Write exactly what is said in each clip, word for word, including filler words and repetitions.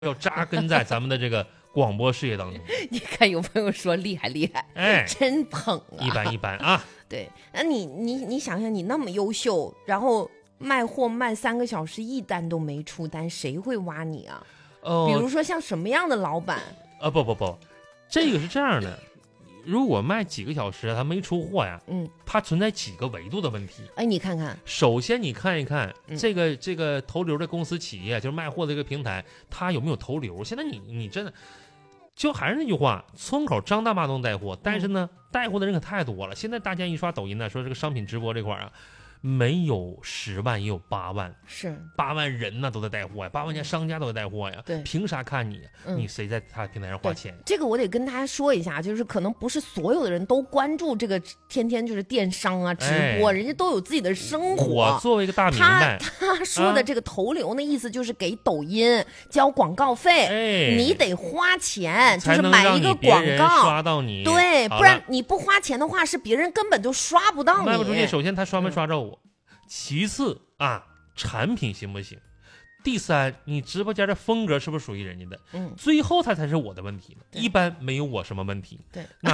要扎根在咱们的这个广播事业当中。 你看有朋友说厉害厉害， 哎， 真捧啊！ 一般一般啊。 对，那你你你想想，你那么优秀，然后卖货卖三个小时一单都没出单，谁会挖你啊？ 哦， 比如说像什么样的老板？ 啊不不不，这个是这样的。如果卖几个小时他没出货呀， 嗯， 它存在几个维度的问题。 哎，你看看， 首先你看一看、 嗯、 这个这个投流的公司企业，就是卖货的这个平台，它有没有投流？现在你你真的就还是那句话，村口张大妈都能带货，但是呢，嗯、带货的人可太多了。现在大家一刷抖音呢，说这个商品直播这块啊，没有十万也有八万， 是八万人呢都在带货呀，八万家商家都在带货呀。 对， 凭啥看你？ 嗯、 你谁在他平台上花钱？ 这个我得跟大家说一下，就是可能不是所有的人都关注这个，天天就是电商啊、直播，哎、人家都有自己的生活。 我作为一个大明白， 他他说的这个投流呢，啊、意思就是给抖音交广告费， 哎、 你得花钱，就是买一个广告刷到你， 对，不然你不花钱的话，是别人根本就刷不到你， 卖不出去。首先他刷没刷着我。嗯，其次啊，产品行不行？第三，你直播间的风格是不是属于人家的？ 嗯， 最后它才是我的问题。一般没有我什么问题。 对， 那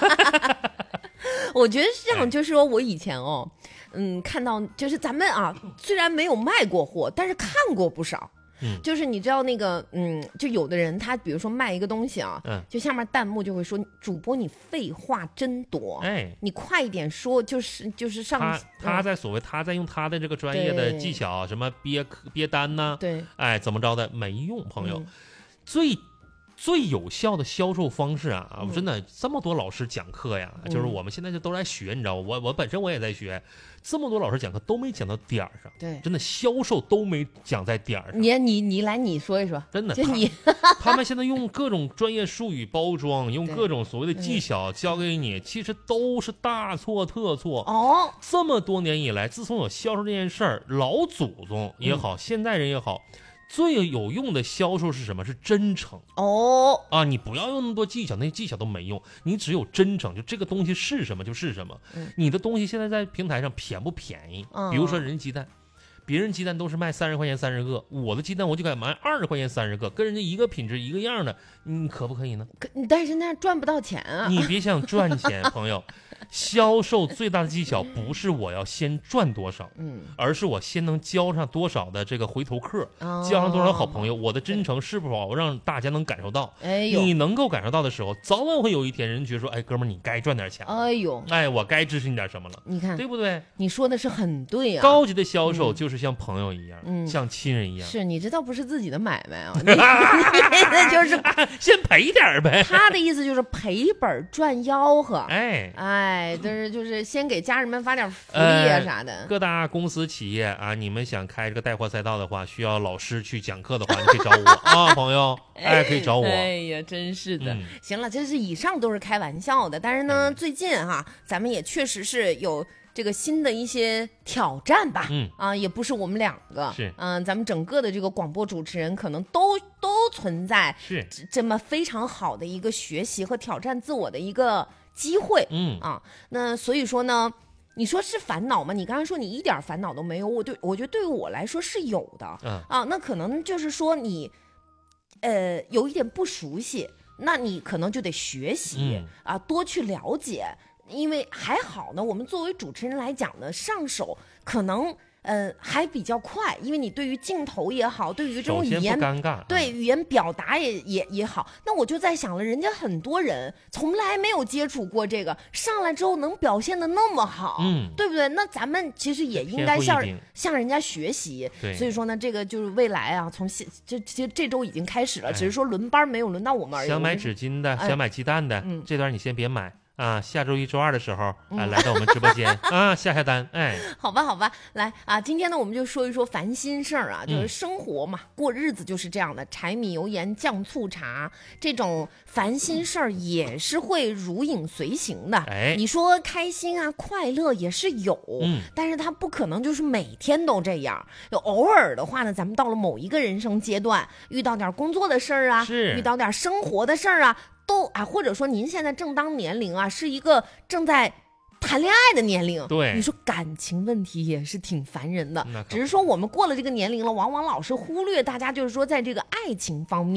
我觉得是这样，就是说我以前哦，嗯，看到就是咱们啊，虽然没有卖过货，但是看过不少。 嗯， 就是你知道那个，嗯，就有的人他比如说卖一个东西啊，嗯，就下面弹幕就会说主播你废话真多， 哎， 你快一点说，就是就是上他他在所谓他在用他的这个专业的技巧，什么憋憋单呐， 对， 哎，怎么着的没用，朋友， 嗯、 最最有效的销售方式啊， 嗯、 真的这么多老师讲课呀，嗯、就是我们现在就都在学，你知道吗？我我本身我也在学。这么多老师讲课都没讲到点儿上， 对， 真的销售都没讲在点儿上。 你你你来你说一说， 真的， 就你他, 他们现在用各种专业术语包装，用各种所谓的技巧教给你，其实都是大错特错。 哦， 这么多年以来，自从有销售这件事儿，老祖宗也好，嗯、现代人也好。最有用的销售是什么？是真诚哦啊！你不要用那么多技巧，那些技巧都没用，你只有真诚。就这个东西是什么就是什么。 嗯、 你的东西现在在平台上便不便宜？ 嗯、 比如说人鸡蛋，别人鸡蛋都是卖三十块钱三十个，我的鸡蛋我就敢卖二十块钱三十个，跟人家一个品质一个样的，你可不可以呢？ 可但是那样赚不到钱啊！ 你别想赚钱，朋友。销售最大的技巧不是我要先赚多少，嗯，而是我先能交上多少的这个回头客，哦、交上多少好朋友，我的真诚是否让大家能感受到？ 哎呦， 你能够感受到的时候，早晚会有一天人觉得说，哎，哥们儿，你该赚点钱。 哎呦， 哎，我该支持你点什么了？ 你看， 对不对？ 你说的是很对啊。 高级的销售就是像朋友一样，嗯、像亲人一样。 是你这倒不是自己的买卖啊，你那就是、 啊、先赔点呗。 他的意思就是赔本赚吆喝。 哎哎，就是就是。先给家人们发点福利啊啥的、 呃。各大公司企业啊，你们想开这个带货赛道的话，需要老师去讲课的话，你可以找我啊，朋友，哎，可以找我。 哎呀，真是的。 嗯、 行了，这是以上都是开玩笑的，但是呢， 嗯、 最近哈，咱们也确实是有这个新的一些挑战吧。 嗯啊，也不是我们两个， 是嗯、呃，咱们整个的这个广播主持人可能都都存在是这么非常好的一个学习和挑战自我的一个。机会， 嗯啊，那所以说呢，你说是烦恼吗？你刚才说你一点烦恼都没有，我对我觉得对于我来说是有的， 嗯啊，那可能就是说你，呃，有一点不熟悉，那你可能就得学习、 嗯、 啊，多去了解，因为还好呢，我们作为主持人来讲呢，上手可能。呃，还比较快，因为你对于镜头也好，对于这种语言， 尴尬， 对语言表达也也也好，那我就在想了，人家很多人从来没有接触过这个，上来之后能表现的那么好， 嗯， 对不对？那咱们其实也应该向向人家学习。所以说呢，这个就是未来啊，从现这这这周已经开始了， 哎、 只是说轮班没有轮到我们而已。 想买纸巾的， 哎、 想买鸡蛋的， 嗯， 这段你先别买。啊，下周一周二的时候啊，嗯、来到我们直播间啊，下下单，哎， 好吧，好吧，来啊，今天呢，我们就说一说烦心事儿啊，就是生活嘛，嗯、过日子就是这样的，柴米油盐酱醋茶，这种烦心事儿也是会如影随形的。 哎， 你说开心啊，快乐也是有， 嗯， 但是它不可能就是每天都这样。有偶尔的话呢，咱们到了某一个人生阶段，遇到点工作的事儿啊， 是遇到点生活的事儿啊。都啊，或者说您现在正当年龄啊，是一个正在谈恋爱的年龄。 对， 你说感情问题也是挺烦人的， 那可只是说我们过了这个年龄了，往往老是忽略大家就是说在这个爱情方面。